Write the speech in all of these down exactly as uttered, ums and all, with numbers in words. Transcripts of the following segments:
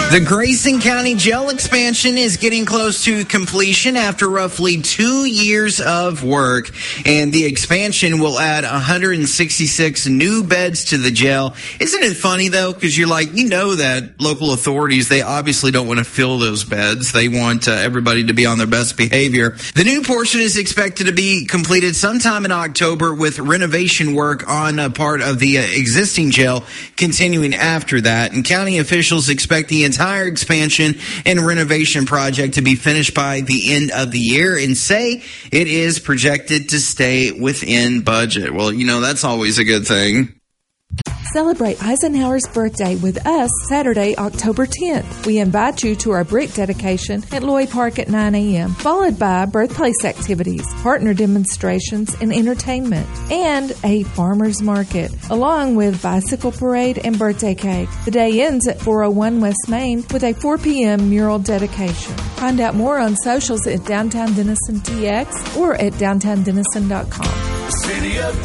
The Grayson County Jail expansion is getting close to completion after roughly two years of work, and the expansion will add one hundred sixty-six new beds to the jail. Isn't it funny, though, because you're like, you know that local authorities, they obviously don't want to fill those beds. They want uh, everybody to be on their best behavior. The new portion is expected to be completed sometime in October, with renovation work on a part of the uh, existing jail continuing after that. And county officials expect the entire entire expansion and renovation project to be finished by the end of the year, and say it is projected to stay within budget. Well, you know, that's always a good thing. Celebrate Eisenhower's birthday with us Saturday, October tenth. We invite you to our brick dedication at Lloyd Park at nine a.m., followed by birthplace activities, partner demonstrations, and entertainment, and a farmer's market, along with bicycle parade and birthday cake. The day ends at four oh one West Main with a four p.m. mural dedication. Find out more on socials at Downtown Denison T X or at downtown denison dot com. City of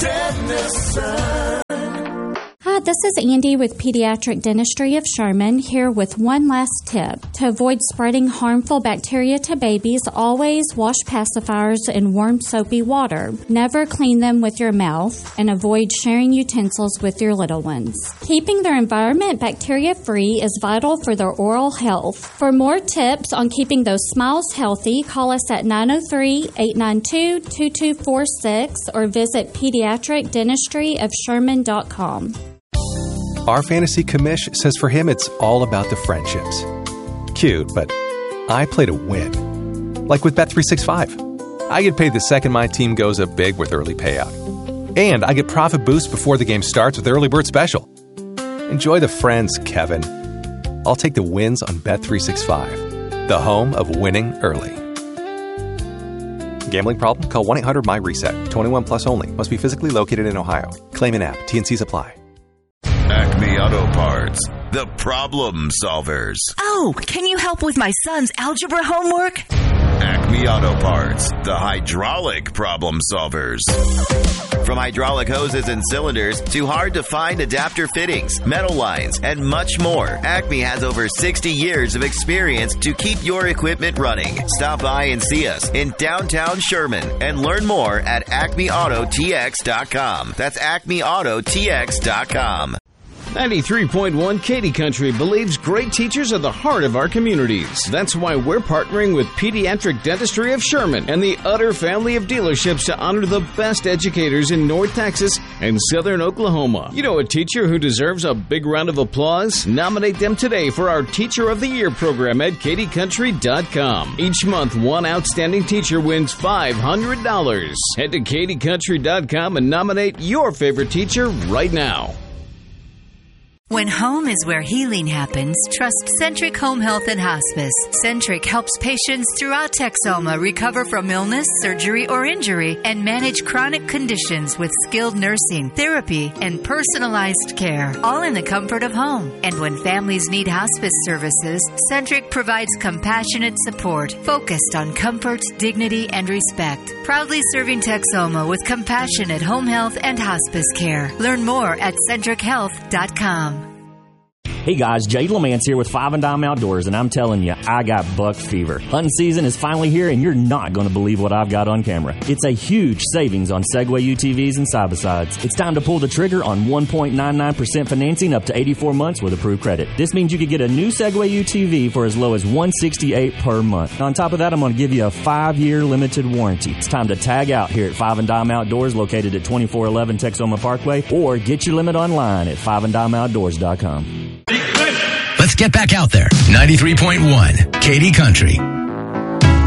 Denison. Hi, this is Andy with Pediatric Dentistry of Sherman, here with one last tip. To avoid spreading harmful bacteria to babies, always wash pacifiers in warm, soapy water. Never clean them with your mouth, and avoid sharing utensils with your little ones. Keeping their environment bacteria-free is vital for their oral health. For more tips on keeping those smiles healthy, call us at nine oh three, eight nine two, two two four six or visit pediatric dentistry of sherman dot com. Our fantasy commish says for him it's all about the friendships. Cute, but I play to win. Like with Bet three sixty-five. I get paid the second my team goes up big with early payout. And I get profit boost before the game starts with Early Bird Special. Enjoy the friends, Kevin. I'll take the wins on Bet three sixty-five, the home of winning early. Gambling problem? Call one eight hundred M Y reset. twenty-one plus only. Must be physically located in Ohio. Claim in app. T and C's apply. Acme Auto Parts, the problem solvers. Oh, can you help with my son's algebra homework? Acme Auto Parts, the hydraulic problem solvers. From hydraulic hoses and cylinders to hard-to-find adapter fittings, metal lines, and much more, Acme has over sixty years of experience to keep your equipment running. Stop by and see us in downtown Sherman and learn more at acme auto t x dot com. That's acme auto t x dot com. ninety-three point one Katy Country believes great teachers are the heart of our communities. That's why we're partnering with Pediatric Dentistry of Sherman and the Utter family of dealerships to honor the best educators in North Texas and Southern Oklahoma. You know a teacher who deserves a big round of applause? Nominate them today for our Teacher of the Year program at katy country dot com. Each month, one outstanding teacher wins five hundred dollars. Head to katy country dot com and nominate your favorite teacher right now. When home is where healing happens, trust Centric Home Health and Hospice. Centric helps patients throughout Texoma recover from illness, surgery, or injury and manage chronic conditions with skilled nursing, therapy, and personalized care, all in the comfort of home. And when families need hospice services, Centric provides compassionate support focused on comfort, dignity, and respect. Proudly serving Texoma with compassionate home health and hospice care. Learn more at centric health dot com. Hey guys, Jay Lamance here with Five and Dime Outdoors, and I'm telling you, I got buck fever. Hunting season is finally here, and you're not going to believe what I've got on camera. It's a huge savings on Segway U T Vs and side-by-sides. It's time to pull the trigger on one point nine nine percent financing up to eighty-four months with approved credit. This means you could get a new Segway U T V for as low as one hundred sixty-eight dollars per month. On top of that, I'm going to give you a five-year limited warranty. It's time to tag out here at Five and Dime Outdoors, located at twenty-four eleven Texoma Parkway, or get your limit online at five and dime outdoors dot com. Let's get back out there. ninety-three point one Katy Country.